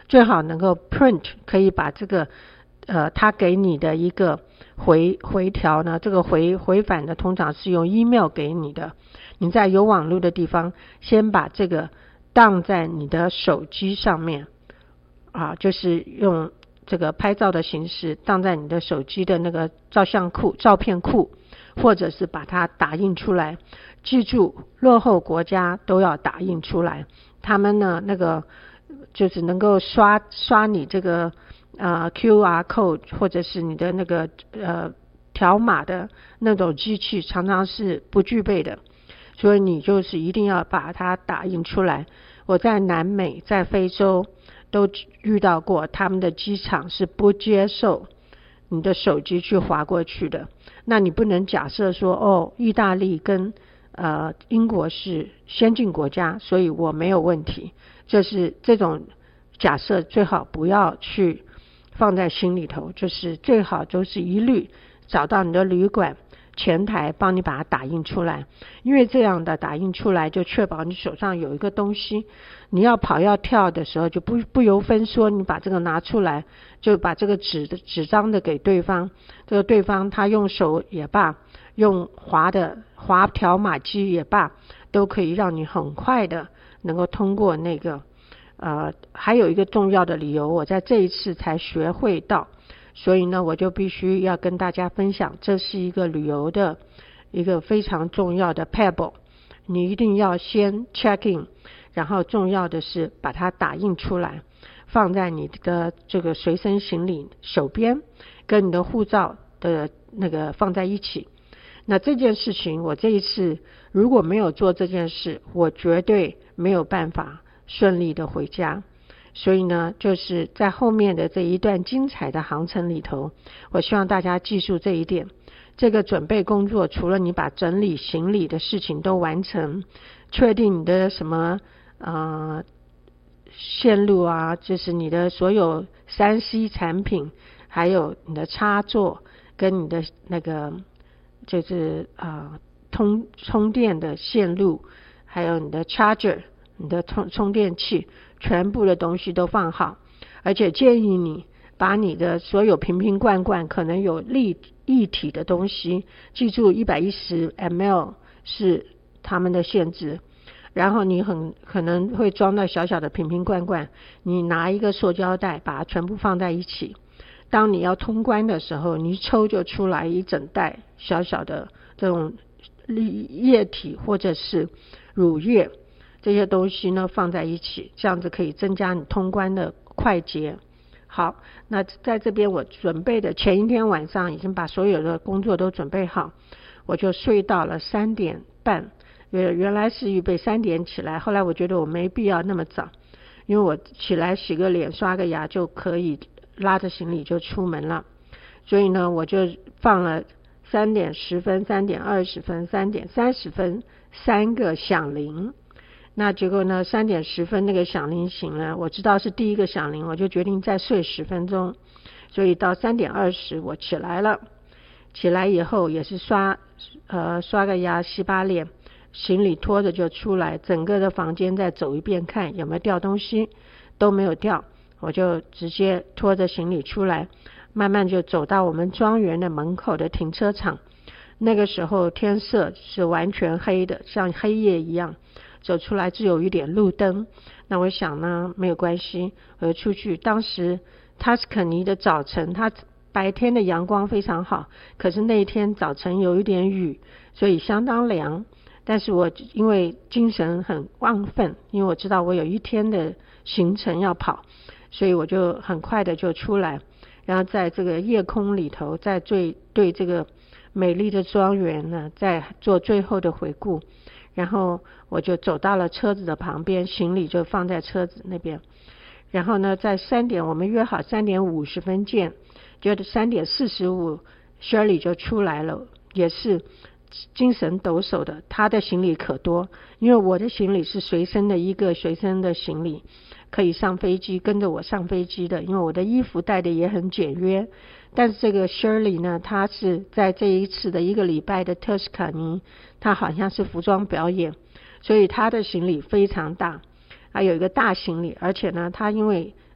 最好能够 print， 可以把这个他给你的一个回条呢，这个回返的通常是用 email 给你的，你在有网络的地方先把这个当在你的手机上面就是用这个拍照的形式当在你的手机的那个照片库，或者是把它打印出来。记住，落后国家都要打印出来，他们呢那个就是能够刷你这个QR code 或者是你的那个条码的那种机器常常是不具备的，所以你就是一定要把它打印出来。我在南美在非洲都遇到过，他们的机场是不接受你的手机去滑过去的。那你不能假设说意大利跟英国是先进国家，所以我没有问题，这种假设最好不要去放在心里头，就是最好就是一律找到你的旅馆前台帮你把它打印出来，因为这样的打印出来就确保你手上有一个东西，你要跑要跳的时候就不由分说，你把这个拿出来，就把这个纸张的给对方，这个对方他用手也罢，用滑条码机也罢，都可以让你很快的能够通过那个还有一个重要的理由，我在这一次才学会到，所以呢我就必须要跟大家分享，这是一个旅游的一个非常重要的 pebble， 你一定要先 check in， 然后重要的是把它打印出来，放在你的这个随身行李手边，跟你的护照的那个放在一起。那这件事情我这一次如果没有做这件事，我绝对没有办法顺利的回家。所以呢就是在后面的这一段精彩的航程里头，我希望大家记住这一点，这个准备工作除了你把整理行李的事情都完成，确定你的什么线路就是你的所有 3C 产品，还有你的插座跟你的那个就是充电的线路，还有你的 charger， 你的充电器，全部的东西都放好。而且建议你把你的所有瓶瓶罐罐可能有液体的东西，记住110 ml 是他们的限制，然后你很可能会装到小小的瓶瓶罐罐，你拿一个塑胶袋把它全部放在一起，当你要通关的时候，你一抽就出来一整袋小小的这种液体或者是乳液，这些东西呢放在一起，这样子可以增加你通关的快捷。好，那在这边我准备的前一天晚上已经把所有的工作都准备好，我就睡到了3点半，原来是预备3点起来，后来我觉得我没必要那么早，因为我起来洗个脸刷个牙就可以拉着行李就出门了，所以呢我就放了3点10分、3点20分、3点30分3个响铃。那结果呢3点10分那个响铃醒了，我知道是第一个响铃，我就决定再睡10分钟，所以到3点20我起来了。起来以后也是刷个牙洗把脸，行李拖着就出来，整个的房间再走一遍看有没有掉东西，都没有掉，我就直接拖着行李出来，慢慢就走到我们庄园的门口的停车场。那个时候天色是完全黑的，像黑夜一样，走出来只有一点路灯，那我想呢没有关系，我就出去。当时塔斯肯尼的早晨，它白天的阳光非常好，可是那一天早晨有一点雨，所以相当凉，但是我因为精神很旺盛，因为我知道我有一天的行程要跑，所以我就很快的就出来，然后在这个夜空里头，在对这个美丽的庄园呢在做最后的回顾，然后我就走到了车子的旁边，行李就放在车子那边，然后呢在3点我们约好3点50分见，就3点45 Shirley 就出来了，也是精神抖擞的，他的行李可多，因为我的行李是随身的行李，可以上飞机，跟着我上飞机的，因为我的衣服带的也很简约。但是这个 Shirley 呢，他是在这一次的1个礼拜的特斯卡尼，他好像是服装表演，所以他的行李非常大，还有一个大行李，而且呢他因为